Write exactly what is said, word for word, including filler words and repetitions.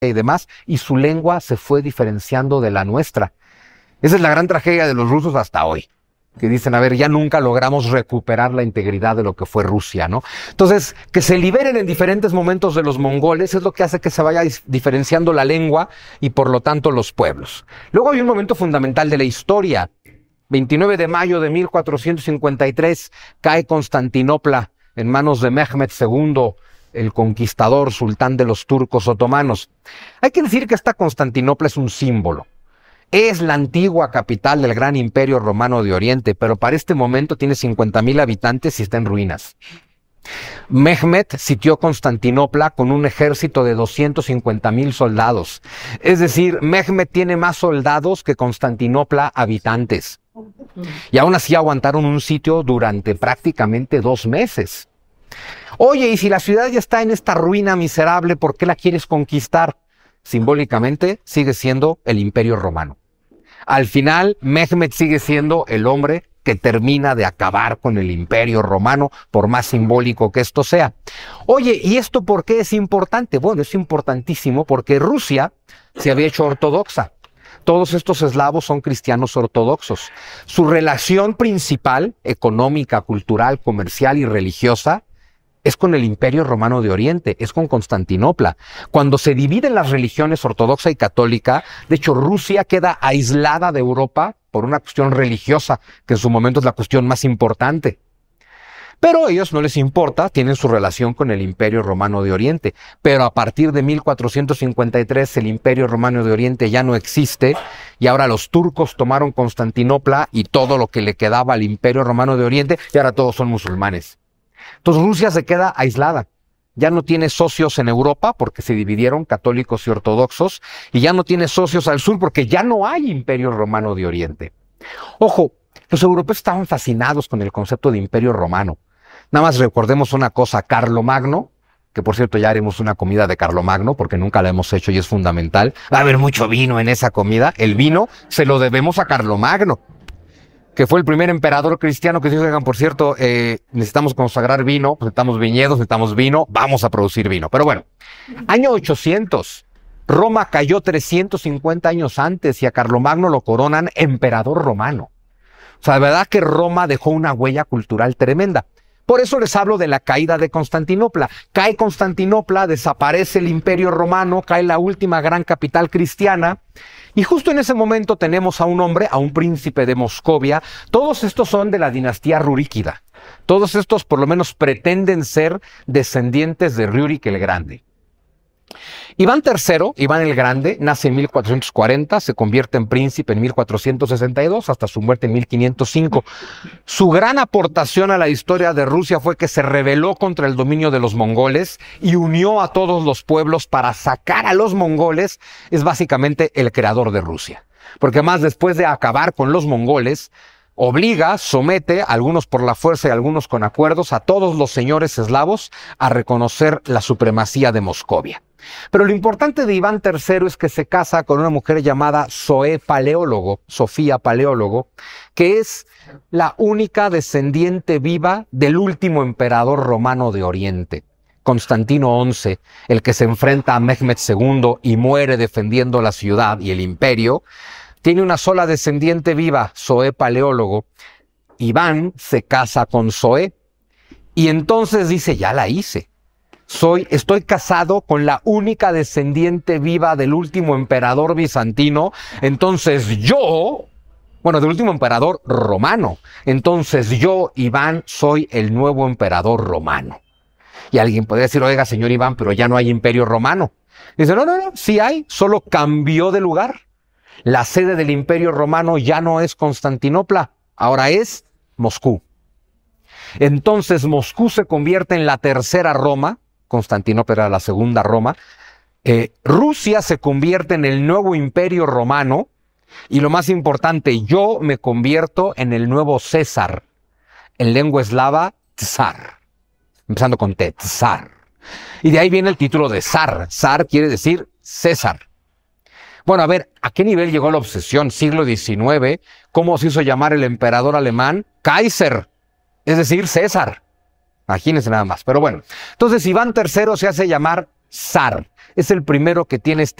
y demás, y su lengua se fue diferenciando de la nuestra. Esa es la gran tragedia de los rusos hasta hoy, que dicen, a ver, ya nunca logramos recuperar la integridad de lo que fue Rusia, ¿no? Entonces, que se liberen en diferentes momentos de los mongoles es lo que hace que se vaya diferenciando la lengua y por lo tanto los pueblos. Luego hay un momento fundamental de la historia. veintinueve de mayo de mil cuatrocientos cincuenta y tres cae Constantinopla en manos de Mehmed segundo, el conquistador sultán de los turcos otomanos. Hay que decir que esta Constantinopla es un símbolo. Es la antigua capital del gran imperio romano de Oriente, pero para este momento tiene cincuenta mil habitantes y está en ruinas. Mehmed sitió Constantinopla con un ejército de doscientos cincuenta mil soldados. Es decir, Mehmed tiene más soldados que Constantinopla habitantes. Y aún así aguantaron un sitio durante prácticamente dos meses. Oye, y si la ciudad ya está en esta ruina miserable, ¿por qué la quieres conquistar? Simbólicamente sigue siendo el Imperio Romano. Al final, Mehmed sigue siendo el hombre que termina de acabar con el Imperio Romano, por más simbólico que esto sea. Oye, ¿y esto por qué es importante? Bueno, es importantísimo porque Rusia se había hecho ortodoxa. Todos estos eslavos son cristianos ortodoxos. Su relación principal, económica, cultural, comercial y religiosa, es con el Imperio Romano de Oriente, es con Constantinopla. Cuando se dividen las religiones ortodoxa y católica, de hecho Rusia queda aislada de Europa por una cuestión religiosa, que en su momento es la cuestión más importante. Pero a ellos no les importa, tienen su relación con el Imperio Romano de Oriente. Pero a partir de mil cuatrocientos cincuenta y tres el Imperio Romano de Oriente ya no existe y ahora los turcos tomaron Constantinopla y todo lo que le quedaba al Imperio Romano de Oriente y ahora todos son musulmanes. Entonces Rusia se queda aislada, ya no tiene socios en Europa porque se dividieron católicos y ortodoxos y ya no tiene socios al sur porque ya no hay Imperio Romano de Oriente. Ojo, los europeos estaban fascinados con el concepto de Imperio Romano. Nada más recordemos una cosa, Carlomagno, que por cierto ya haremos una comida de Carlomagno porque nunca la hemos hecho y es fundamental. Va a haber mucho vino en esa comida, el vino se lo debemos a Carlomagno, que fue el primer emperador cristiano que dijo, oigan, por cierto, eh, necesitamos consagrar vino, necesitamos viñedos, necesitamos vino, vamos a producir vino. Pero bueno, año ochocientos, Roma cayó trescientos cincuenta años antes y a Carlomagno lo coronan emperador romano. O sea, de verdad que Roma dejó una huella cultural tremenda. Por eso les hablo de la caída de Constantinopla. Cae Constantinopla, desaparece el Imperio Romano, cae la última gran capital cristiana. Y justo en ese momento tenemos a un hombre, a un príncipe de Moscovia. Todos estos son de la dinastía ruríkida. Todos estos por lo menos pretenden ser descendientes de Rúrik el Grande. Iván tercero, Iván el Grande, nace en mil cuatrocientos cuarenta, se convierte en príncipe en mil cuatrocientos sesenta y dos hasta su muerte en mil quinientos cinco. Su gran aportación a la historia de Rusia fue que se rebeló contra el dominio de los mongoles y unió a todos los pueblos para sacar a los mongoles. Es básicamente el creador de Rusia. Porque además, después de acabar con los mongoles, obliga, somete, algunos por la fuerza y algunos con acuerdos, a todos los señores eslavos a reconocer la supremacía de Moscovia. Pero lo importante de Iván tercero es que se casa con una mujer llamada Zoé Paleólogo, Sofía Paleólogo, que es la única descendiente viva del último emperador romano de Oriente, Constantino once, el que se enfrenta a Mehmed segundo y muere defendiendo la ciudad y el imperio. Tiene una sola descendiente viva, Zoé Paleólogo. Iván se casa con Zoé y entonces dice, ya la hice. Soy, estoy casado con la única descendiente viva del último emperador bizantino, entonces yo, bueno, del último emperador romano, entonces yo, Iván, soy el nuevo emperador romano. Y alguien podría decir, oiga, señor Iván, pero ya no hay imperio romano. Dice, no, no, no, sí hay, solo cambió de lugar. La sede del Imperio Romano ya no es Constantinopla, ahora es Moscú. Entonces Moscú se convierte en la tercera Roma, Constantinopla era la segunda Roma. Eh, Rusia se convierte en el nuevo Imperio Romano y lo más importante, yo me convierto en el nuevo César, en lengua eslava, Tsar, empezando con T, Tsar. Y de ahí viene el título de zar. Zar quiere decir César. Bueno, a ver, ¿a qué nivel llegó la obsesión? Siglo diecinueve, ¿cómo se hizo llamar el emperador alemán? Kaiser, es decir, César. Imagínense nada más. Pero bueno, entonces Iván tercero se hace llamar zar. Es el primero que tiene este